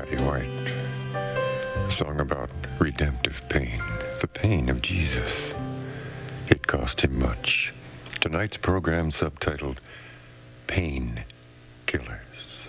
Patty White, a song about redemptive pain, the pain of Jesus. It cost him much. Tonight's program subtitled Pain Killers.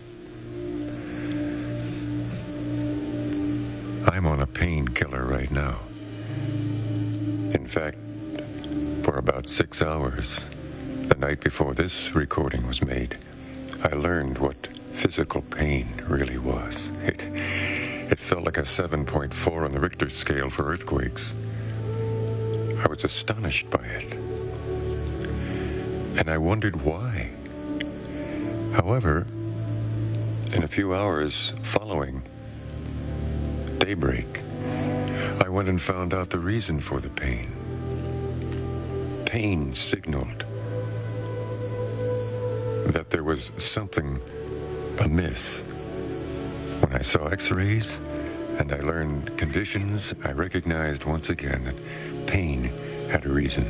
I'm on a painkiller right now. In fact, for about 6 hours, the night before this recording was made, I learned what physical pain really was. It felt like a 7.4 on the Richter scale for earthquakes. I was astonished by it. And I wondered why. However, in a few hours following daybreak, I went and found out the reason for the pain. Pain signaled that there was something amiss. When I saw x-rays and I learned conditions, I recognized once again that pain had a reason.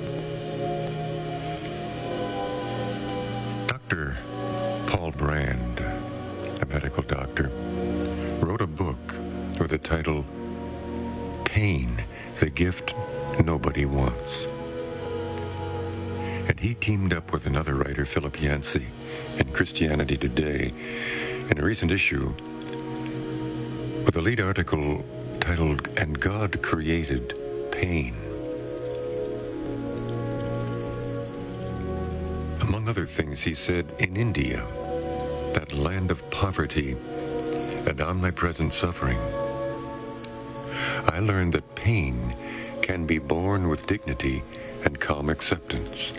Dr. Paul Brand, a medical doctor, wrote a book with the title Pain, the Gift Nobody Wants. And he teamed up with another writer, Philip Yancey, in Christianity Today, in a recent issue, with a lead article titled, "And God Created Pain." Among other things, he said, in India, that land of poverty and omnipresent suffering, I learned that pain can be borne with dignity and calm acceptance.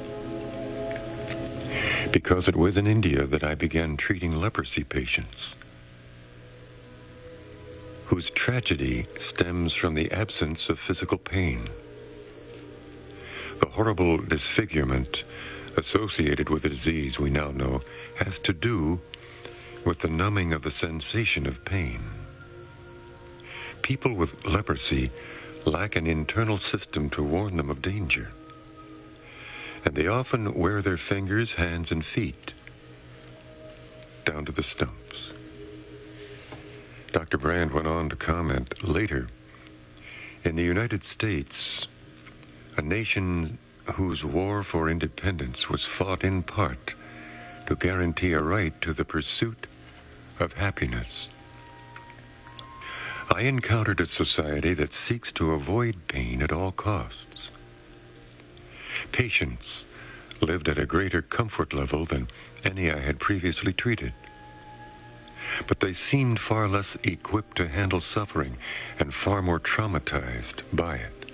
Because it was in India that I began treating leprosy patients, whose tragedy stems from the absence of physical pain. The horrible disfigurement associated with the disease we now know has to do with the numbing of the sensation of pain. People with leprosy lack an internal system to warn them of danger, and they often wear their fingers, hands, and feet down to the stumps. Dr. Brand went on to comment later, in the United States, a nation whose war for independence was fought in part to guarantee a right to the pursuit of happiness, I encountered a society that seeks to avoid pain at all costs. Patients lived at a greater comfort level than any I had previously treated, but they seemed far less equipped to handle suffering and far more traumatized by it.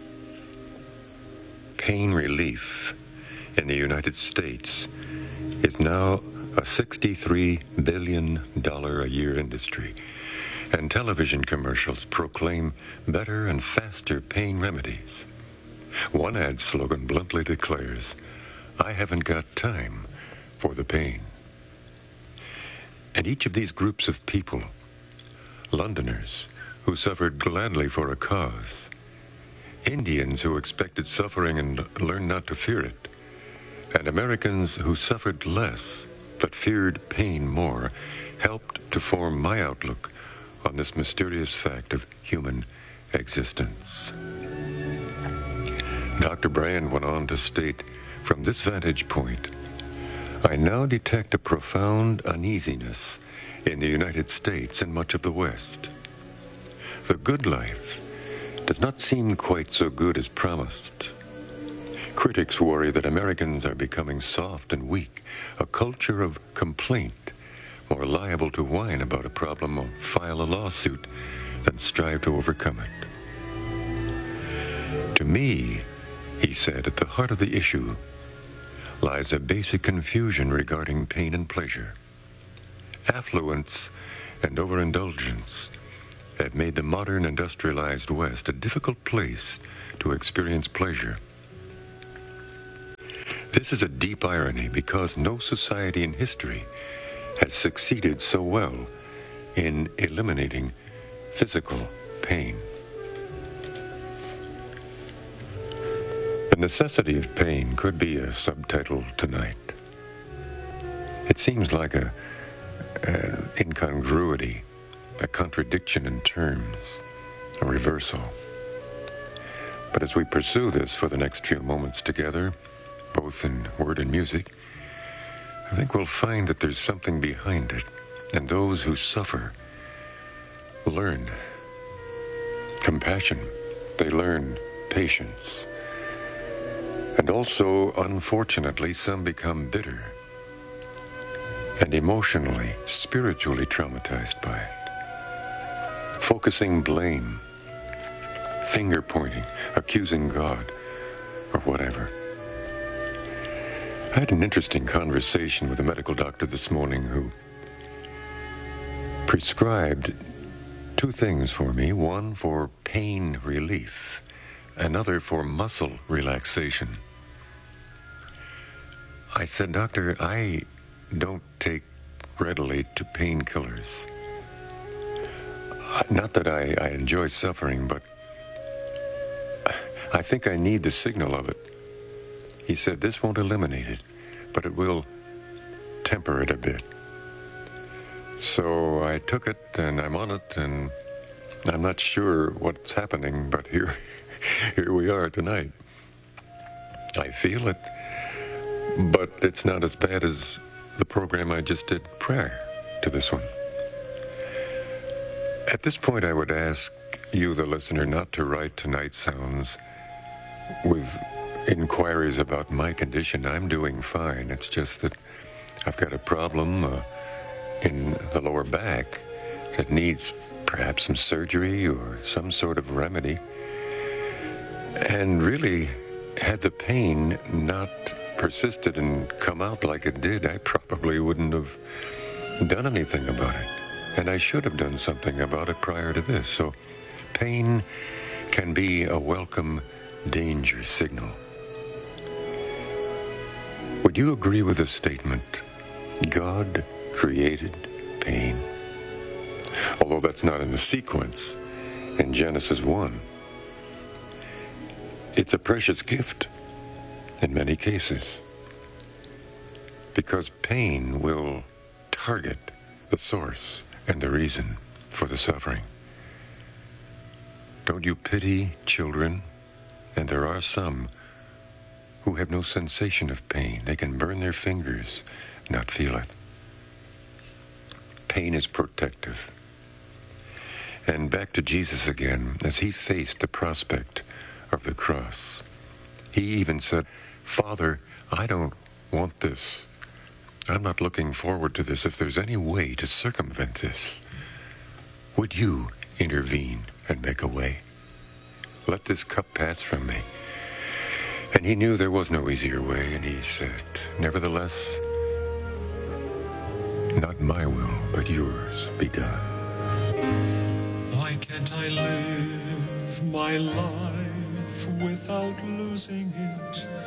Pain relief in the United States is now a $63 billion a year industry, and television commercials proclaim better and faster pain remedies. One ad slogan bluntly declares, "I haven't got time for the pain." And each of these groups of people, Londoners who suffered gladly for a cause, Indians who expected suffering and learned not to fear it, and Americans who suffered less but feared pain more, helped to form my outlook on this mysterious fact of human existence. Dr. Brand went on to state, from this vantage point, I now detect a profound uneasiness in the United States and much of the West. The good life does not seem quite so good as promised. Critics worry that Americans are becoming soft and weak, a culture of complaint, more liable to whine about a problem or file a lawsuit than strive to overcome it. To me, he said, at the heart of the issue lies a basic confusion regarding pain and pleasure. Affluence and overindulgence have made the modern industrialized West a difficult place to experience pleasure. This is a deep irony because no society in history has succeeded so well in eliminating physical pain. The necessity of pain could be a subtitle tonight. It seems like an incongruity, a contradiction in terms, a reversal. But as we pursue this for the next few moments together, both in word and music, I think we'll find that there's something behind it, and those who suffer learn compassion. They learn patience. And also, unfortunately, some become bitter and emotionally, spiritually traumatized by it, focusing blame, finger-pointing, accusing God, or whatever. I had an interesting conversation with a medical doctor this morning who prescribed two things for me, one for pain relief, another for muscle relaxation. I said, "Doctor, I don't take readily to painkillers. Not that I enjoy suffering, but I think I need the signal of it." He said, "This won't eliminate it, but it will temper it a bit." So I took it, and I'm on it, and I'm not sure what's happening, but here we are tonight. I feel it, but it's not as bad as the program I just did prior to this one. At this point, I would ask you, the listener, not to write Tonight Sounds with inquiries about my condition. I'm doing fine. It's just that I've got a problem in the lower back that needs perhaps some surgery or some sort of remedy. And really, had the pain not persisted and come out like it did, I probably wouldn't have done anything about it. And I should have done something about it prior to this. So pain can be a welcome danger signal. Would you agree with the statement, God created pain? Although that's not in the sequence in Genesis 1. It's a precious gift in many cases, because pain will target the source and the reason for the suffering. Don't you pity children? And there are some who have no sensation of pain. They can burn their fingers, not feel it. Pain is protective. And back to Jesus again, as he faced the prospect of the cross, he even said, "Father, I don't want this. I'm not looking forward to this. If there's any way to circumvent this, would you intervene and make a way? Let this cup pass from me." And he knew there was no easier way, and he said, "Nevertheless, not my will, but yours be done." Why can't I live my life without losing it?